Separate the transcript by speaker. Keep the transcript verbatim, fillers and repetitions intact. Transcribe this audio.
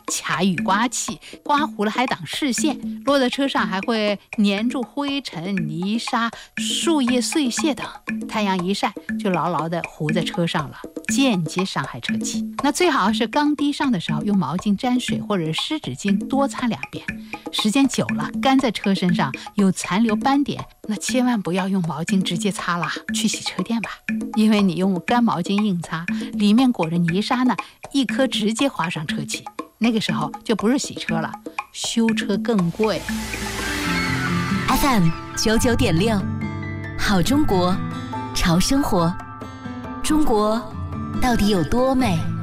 Speaker 1: 卡雨刮器，刮糊了还挡视线，落在车上还会粘住灰尘、泥沙、树叶碎屑等，太阳一晒就牢牢地糊在车上了，间接伤害车漆。那最好是刚滴上的时候用毛巾沾水或者湿纸巾多擦两遍，时间久了干在车身上有残留斑点，那千万不要用毛巾直接擦了，去洗车店吧，因为你用干毛巾硬擦，里面裹着泥沙呢，一颗直接划上车漆，那个时候就不是洗车了，修车更贵。
Speaker 2: F M 九九点六，好中国，潮生活。中国到底有多美？